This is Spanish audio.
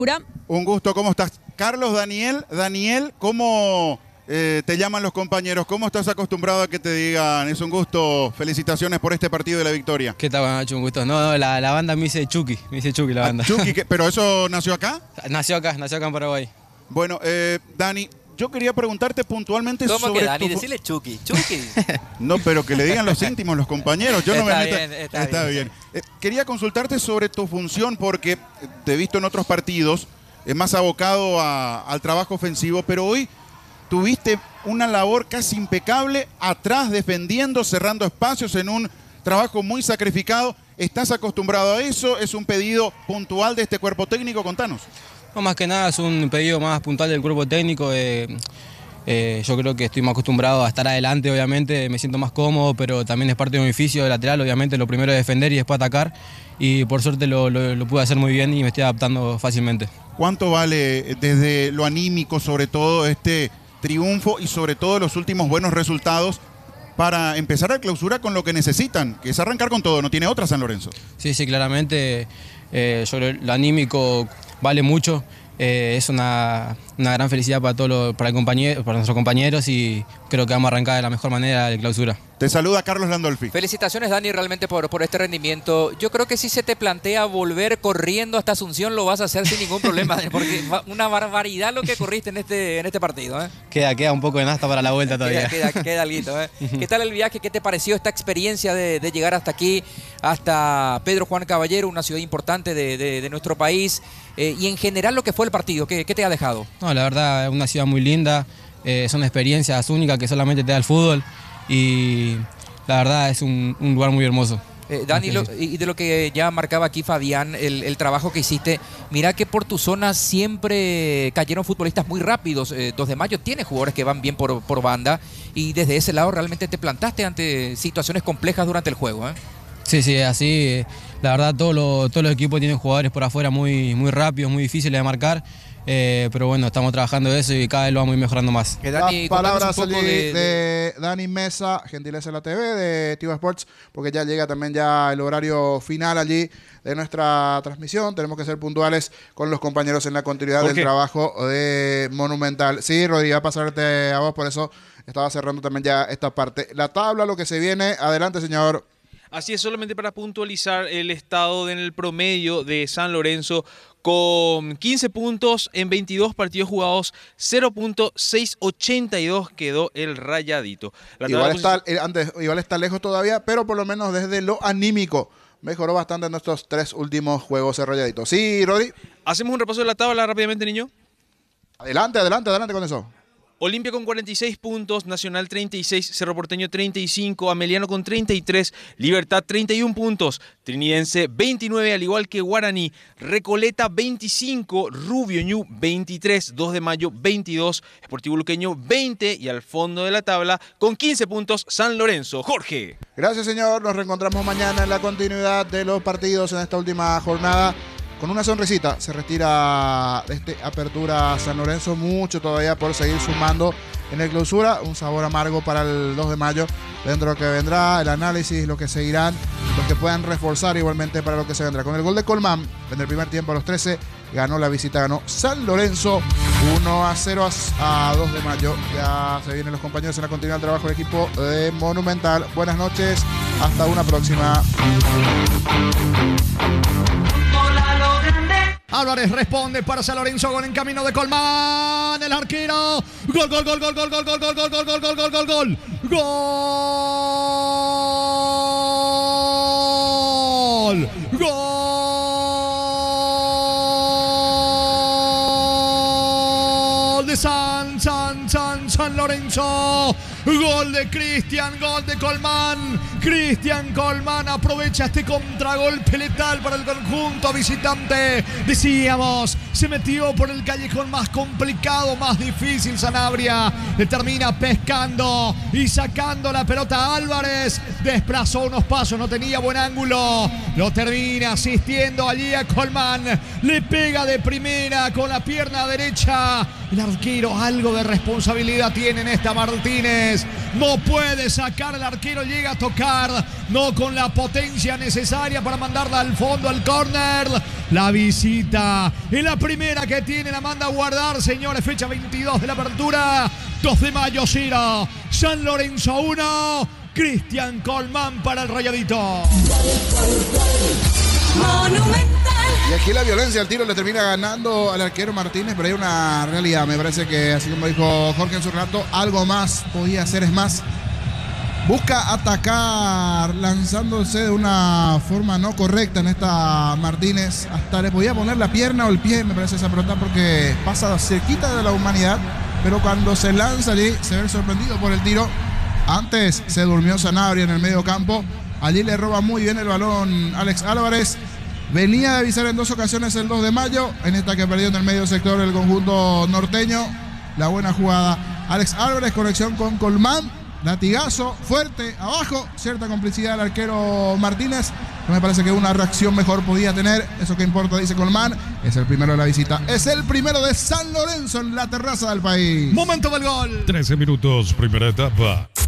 Un gusto, ¿cómo estás? Carlos, Daniel, ¿cómo te llaman los compañeros? ¿Cómo estás acostumbrado a que te digan? Es un gusto, felicitaciones por este partido de la victoria. ¿Qué tal, Nacho? Un gusto. No, la banda me dice Chucky la banda. Chucky, ¿pero eso nació acá? Nació acá en Paraguay. Bueno, Dani, yo quería preguntarte puntualmente ¿Cómo sobre que Dani? Decirle Chucky. No, pero que le digan los íntimos, los compañeros. Yo no me meto. Está bien. Quería consultarte sobre tu función porque te he visto en otros partidos más abocado al trabajo ofensivo, pero hoy tuviste una labor casi impecable atrás, defendiendo, cerrando espacios en un trabajo muy sacrificado. ¿Estás acostumbrado a eso? ¿Es un pedido puntual de este cuerpo técnico? Contanos. No, más que nada es un pedido más puntual del cuerpo técnico. Yo creo que estoy más acostumbrado a estar adelante, obviamente, me siento más cómodo, pero también es parte de mi oficio de lateral, obviamente, lo primero es defender y después atacar, y por suerte lo pude hacer muy bien y me estoy adaptando fácilmente. ¿Cuánto vale desde lo anímico, sobre todo, este triunfo y sobre todo los últimos buenos resultados para empezar la clausura con lo que necesitan, que es arrancar con todo? No tiene otra San Lorenzo. Sí, claramente, yo creo que lo anímico vale mucho. Es una gran felicidad para para nuestros compañeros, y creo que vamos a arrancar de la mejor manera de clausura. Te saluda Carlos Landolfi. Felicitaciones, Dani, realmente por este rendimiento. Yo creo que si se te plantea volver corriendo hasta Asunción, lo vas a hacer sin ningún problema, porque una barbaridad lo que corriste en este partido. Queda un poco de nasta para la vuelta todavía. Queda alguito. ¿Qué tal el viaje? ¿Qué te pareció esta experiencia de llegar hasta aquí, hasta Pedro Juan Caballero, una ciudad importante de nuestro país? Y en general lo que fue el partido, ¿qué te ha dejado? No, la verdad, es una ciudad muy linda, son experiencias únicas que solamente te da el fútbol, y la verdad es un lugar muy hermoso. Dani, y de lo que ya marcaba aquí Fabián, el trabajo que hiciste, mira que por tu zona siempre cayeron futbolistas muy rápidos. 2 de Mayo tiene jugadores que van bien por banda, y desde ese lado realmente te plantaste ante situaciones complejas durante el juego. Sí, así. La verdad, todos los equipos tienen jugadores por afuera muy rápidos, muy difíciles de marcar. Pero bueno, estamos trabajando eso y cada vez lo vamos a ir mejorando más. Dani, palabras de Dani Mesa, gentileza de la TV, de Tigo Sports, porque ya llega también el horario final allí de nuestra transmisión. Tenemos que ser puntuales con los compañeros en la continuidad del trabajo de Monumental. Sí, Rodrigo, a pasarte a vos, por eso estaba cerrando también ya esta parte. La tabla, lo que se viene. Adelante, señor. Así es, solamente para puntualizar el estado en el promedio de San Lorenzo, con 15 puntos en 22 partidos jugados, 0.682 quedó el Rayadito. Igual está lejos todavía, pero por lo menos desde lo anímico mejoró bastante en nuestros 3 últimos juegos el Rayadito. Sí, Rodi. ¿Hacemos un repaso de la tabla rápidamente, niño? Adelante con eso. Olimpia con 46 puntos, Nacional 36, Cerro Porteño 35, Ameliano con 33, Libertad 31 puntos, Trinidense 29, al igual que Guaraní, Recoleta 25, Rubio Ñu 23, 2 de Mayo 22, Sportivo Luqueño 20, y al fondo de la tabla con 15 puntos San Lorenzo. Jorge. Gracias, señor. Nos reencontramos mañana en la continuidad de los partidos en esta última jornada. Con una sonrisita se retira de este Apertura San Lorenzo. Mucho todavía por seguir sumando en el clausura. Un sabor amargo para el 2 de mayo. Dentro de lo que vendrá, el análisis, lo que seguirán, lo que puedan reforzar igualmente para lo que se vendrá. Con el gol de Colmán, en el primer tiempo a los 13, ganó San Lorenzo 1-0 a 2 de mayo. Ya se vienen los compañeros en la continuidad del trabajo del equipo de Monumental. Buenas noches, hasta una próxima. Álvarez responde para San Lorenzo, gol en camino de Colmán, el arquero. Gol. Gol de San Lorenzo. Gol de Cristian, gol de Colmán. Cristian Colmán aprovecha este contragolpe letal para el conjunto visitante. Decíamos, se metió por el callejón más complicado, más difícil Sanabria. Le termina pescando y sacando la pelota a Álvarez. desplazó unos pasos, no tenía buen ángulo, lo termina asistiendo allí a Colmán, le pega de primera con la pierna derecha. El arquero algo de responsabilidad tiene en esta Martínez, no puede sacar, el arquero llega a tocar, no con la potencia necesaria para mandarla al fondo, al córner. La visita en la primera que tiene, la manda a guardar, señores, fecha 22 de la apertura, 2 de mayo 0, San Lorenzo 1, Cristian Colmán para el Rayadito. Y aquí la violencia, el tiro le termina ganando al arquero Martínez, pero hay una realidad, me parece que así como dijo Jorge en su rato, algo más podía hacer, es más, busca atacar lanzándose de una forma no correcta en esta Martínez, hasta le podía poner la pierna o el pie, me parece esa pelota, porque pasa cerquita de la humanidad, pero cuando se lanza allí se ve sorprendido por el tiro. Antes se durmió Sanabria en el medio campo, allí le roba muy bien el balón Alex Álvarez. Venía de avisar en 2 ocasiones el 2 de mayo, en esta que perdió en el medio sector el conjunto norteño. La buena jugada, Alex Álvarez, conexión con Colmán, latigazo, fuerte, abajo, cierta complicidad del arquero Martínez. No me parece que una reacción mejor podía tener, eso que importa, dice Colmán. Es el primero de la visita, es el primero de San Lorenzo en la terraza del país. Momento del gol. 13 minutos, primera etapa.